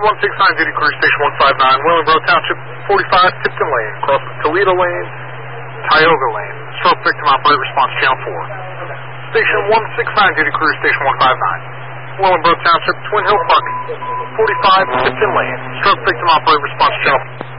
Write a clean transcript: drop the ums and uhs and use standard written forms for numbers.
Station 169, duty crew, Station 159, Willingboro Township, 45, Tipton Lane, cross Toledo Lane, Tioga Lane. Stroke victim operator, response channel 4. Station 169, duty crew, Station 159, Willingboro Township, Twin Hill Park, 45, Tipton Lane. Stroke victim operator, response channel 4.